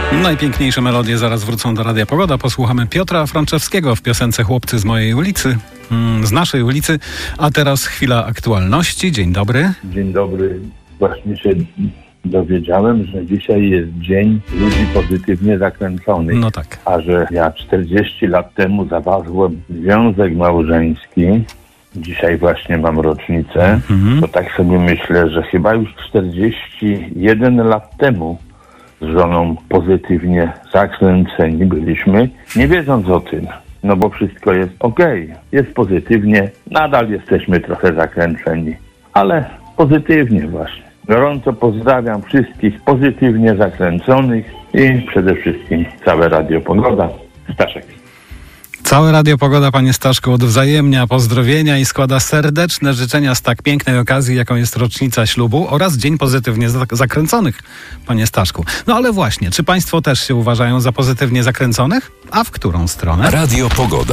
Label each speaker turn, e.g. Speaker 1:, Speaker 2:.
Speaker 1: Najpiękniejsze melodie zaraz wrócą do Radia Pogoda. Posłuchamy Piotra Frączewskiego w piosence Chłopcy z mojej ulicy, z naszej ulicy. A teraz chwila aktualności. Dzień dobry.
Speaker 2: Dzień dobry. Właśnie się dowiedziałem, że dzisiaj jest dzień ludzi pozytywnie zakręconych.
Speaker 1: No tak.
Speaker 2: A że ja 40 lat temu zawarłem związek małżeński, dzisiaj właśnie mam rocznicę, to tak sobie myślę, że chyba już 41 lat temu z żoną pozytywnie zakręceni byliśmy, nie wiedząc o tym. No bo wszystko jest okej, jest pozytywnie, nadal jesteśmy trochę zakręceni, ale pozytywnie właśnie. Gorąco pozdrawiam wszystkich pozytywnie zakręconych i przede wszystkim całe Radio Pogoda. Staszek.
Speaker 1: Całe Radio Pogoda, panie Staszku, odwzajemnia pozdrowienia i składa serdeczne życzenia z tak pięknej okazji, jaką jest rocznica ślubu oraz Dzień Pozytywnie Zakręconych, panie Staszku. No ale właśnie, czy państwo też się uważają za pozytywnie zakręconych? A w którą stronę?
Speaker 3: Radio Pogoda.